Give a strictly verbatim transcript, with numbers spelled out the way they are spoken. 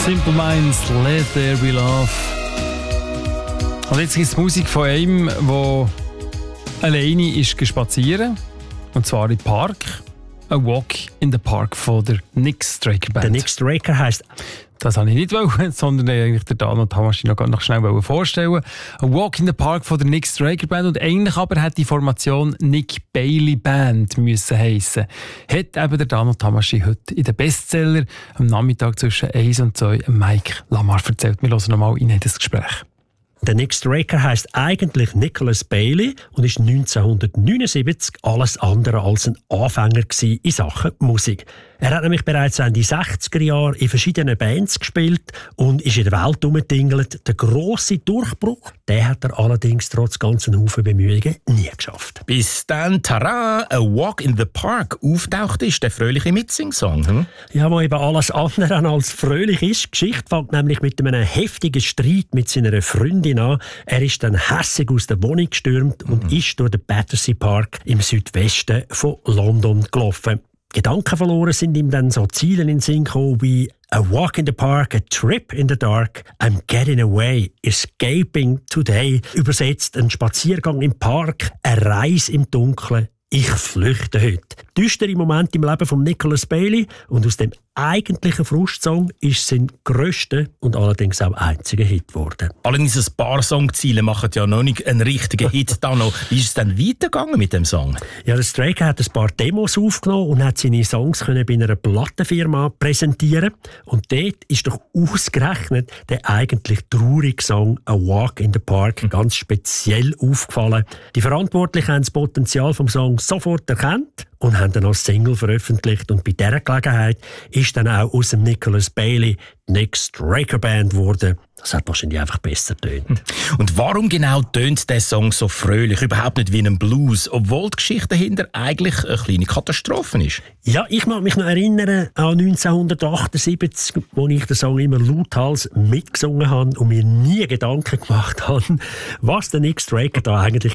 Simple Minds, Let There Be Love. Und jetzt gibt es Musik von einem, der alleine ist spazieren, und zwar im Park. A Walk in the Park von der Nick Straker Band. Der Nick Straker heisst... Das wollte ich nicht wollen, sondern eigentlich der Dan und Hamaschi noch, noch schnell vorstellen. A Walk in the Park von der Nick Straker Band. Und eigentlich aber hätte die Formation Nick Bailey Band müssen heissen. Hat eben der Dan und Hamaschi heute in den Bestseller am Nachmittag zwischen eins und zwei Mike Lamar erzählt. Wir hören nochmal in das Gespräch. Der Nick Straker heisst eigentlich Nicholas Bailey und ist neunzehnhundertneunundsiebzig alles andere als ein Anfänger in Sachen Musik. Er hat nämlich bereits Ende sechziger Jahre in verschiedenen Bands gespielt und ist in der Welt herumgetingelt. Der grosse Durchbruch, den hat er allerdings trotz ganzen Haufen Bemühungen nie geschafft. Bis dann, tada, A Walk in the Park auftaucht ist, der fröhliche Mitsing-Song. Hm? Ja, wo eben alles andere als fröhlich ist. Die Geschichte fängt nämlich mit einem heftigen Streit mit seiner Freundin an. Er ist dann hässig aus der Wohnung gestürmt und mhm. ist durch den Battersea Park im Südwesten von London gelaufen. Gedanken verloren sind ihm dann so Ziele in den Sinn gekommen wie A walk in the park, a trip in the dark, I'm getting away, escaping today. Übersetzt ein Spaziergang im Park, eine Reise im Dunkeln, ich flüchte heute. Düstere Momente im Leben von Nicholas Bailey und aus dem eigentlichen Frustsong ist sein grösster und allerdings auch einziger Hit geworden. Allerdings ein paar Songziele machen ja noch nicht einen richtigen Hit. Da noch. Wie ist es dann weitergegangen mit dem Song? Ja, der Straker hat ein paar Demos aufgenommen und hat seine Songs können bei einer Plattenfirma präsentieren. Und dort ist doch ausgerechnet der eigentlich traurige Song A Walk in the Park ganz speziell aufgefallen. Die Verantwortlichen haben das Potenzial vom Song sofort erkannt und haben dann als Single veröffentlicht. Und bei dieser Gelegenheit ist dann auch aus dem Nicholas Bailey die Nick Straker Band geworden. Das hat wahrscheinlich einfach besser tönt. Und warum genau tönt der Song so fröhlich? Überhaupt nicht wie ein Blues, obwohl die Geschichte dahinter eigentlich eine kleine Katastrophe ist. Ja, ich mag mich noch erinnern an neunzehnhundertachtundsiebzig, wo ich den Song immer lauthals mitgesungen habe und mir nie Gedanken gemacht habe, was der Nick Straker da eigentlich